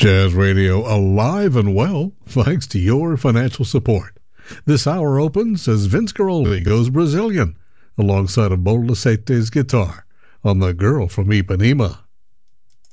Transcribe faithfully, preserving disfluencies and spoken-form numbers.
Jazz Radio alive and well thanks to your financial support. This hour opens as Vince Guaraldi goes Brazilian alongside of Bolo Acete's guitar on The Girl from Ipanema.